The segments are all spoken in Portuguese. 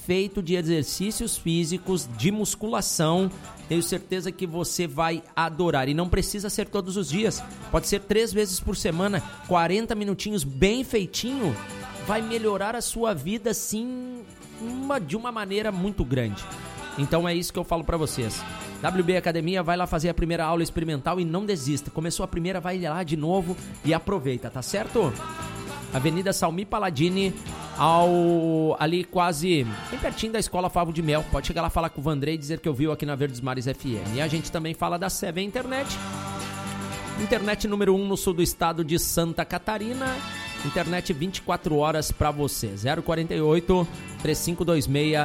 perfeito de exercícios físicos, de musculação. Tenho certeza que você vai adorar. E não precisa ser todos os dias. Pode ser 3 vezes por semana, 40 minutinhos bem feitinho. Vai melhorar a sua vida, sim, de uma maneira muito grande. Então é isso que eu falo pra vocês. WB Academia, vai lá fazer a primeira aula experimental e não desista. Começou a primeira, vai lá de novo e aproveita, tá certo? Avenida Salmi Paladini, ali quase bem pertinho da Escola Favo de Mel. Pode chegar lá falar com o Vandrei e dizer que eu vi aqui na Verdes Mares FM. E a gente também fala da Seven Internet. Internet número 1 no sul do estado de Santa Catarina. Internet 24 horas pra você. 048 3526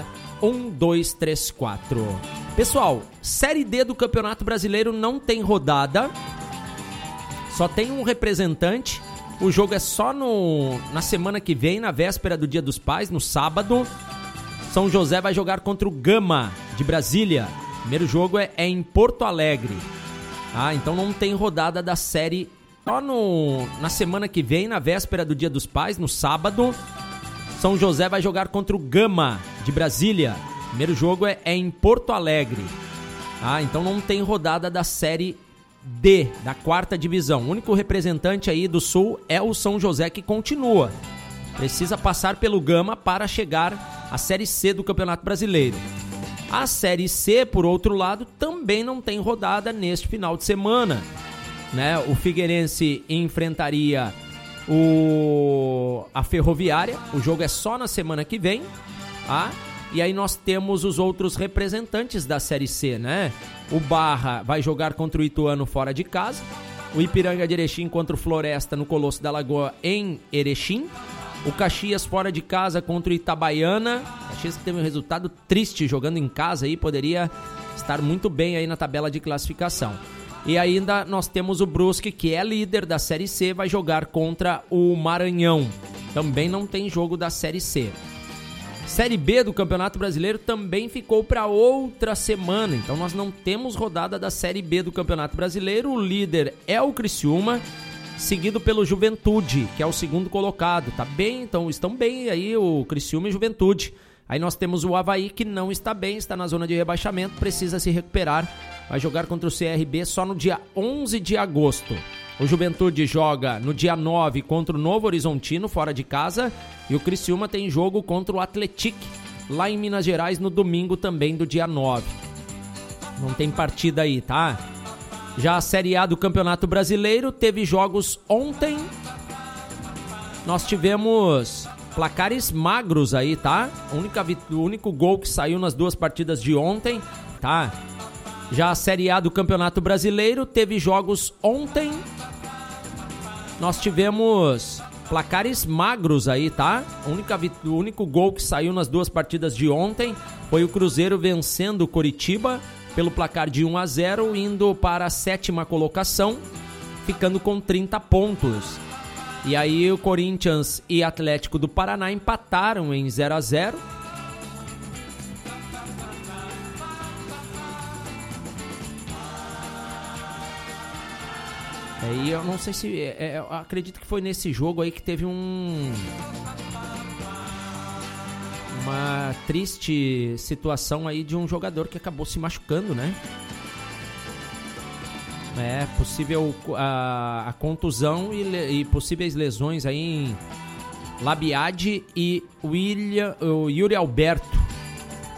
1234. Pessoal, Série D do Campeonato Brasileiro não tem rodada. Só tem um representante. O jogo é só na semana que vem, na véspera do Dia dos Pais, no sábado. São José vai jogar contra o Gama de Brasília. O primeiro jogo é em Porto Alegre. Então não tem rodada da Série. Só na semana que vem, na véspera do Dia dos Pais, no sábado. São José vai jogar contra o Gama de Brasília. O primeiro jogo é em Porto Alegre. Então não tem rodada da Série D, da 4ª divisão. O único representante aí do Sul é o São José, que continua. Precisa passar pelo Gama para chegar à Série C do Campeonato Brasileiro. A Série C, por outro lado, também não tem rodada neste final de semana, né? O Figueirense enfrentaria a Ferroviária. O jogo é só na semana que vem, E aí nós temos os outros representantes da Série C, né? O Barra vai jogar contra o Ituano fora de casa. O Ipiranga de Erechim contra o Floresta no Colosso da Lagoa em Erechim. O Caxias fora de casa contra o Itabaiana. Caxias que teve um resultado triste jogando em casa aí, poderia estar muito bem aí na tabela de classificação. E ainda nós temos o Brusque, que é líder da Série C, vai jogar contra o Maranhão. Também não tem jogo da Série C. Série B do Campeonato Brasileiro também ficou para outra semana. Então nós não temos rodada da Série B do Campeonato Brasileiro. O líder é o Criciúma, seguido pelo Juventude, que é o segundo colocado. Então estão bem aí o Criciúma e Juventude. Aí nós temos o Avaí, que não está bem, está na zona de rebaixamento, precisa se recuperar. Vai jogar contra o CRB só no dia 11 de agosto. O Juventude joga no dia 9 contra o Novo Horizontino, fora de casa. E o Criciúma tem jogo contra o Atlético, lá em Minas Gerais, no domingo também do dia 9. Não tem partida aí, tá? Já a Série A do Campeonato Brasileiro teve jogos ontem. Nós tivemos placares magros aí, tá? O único gol que saiu nas 2 partidas de ontem, tá? Já a Série A do Campeonato Brasileiro teve jogos ontem. Nós tivemos placares magros aí, tá? O único gol que saiu nas 2 partidas de ontem foi o Cruzeiro vencendo o Coritiba pelo placar de 1-0, indo para a 7ª colocação, ficando com 30 pontos. E aí o Corinthians e Atlético do Paraná empataram em 0-0. Aí eu não sei se... eu acredito que foi nesse jogo aí que teve uma triste situação aí de um jogador que acabou se machucando, né? É possível a contusão e possíveis lesões aí em Labiade e o Yuri Alberto.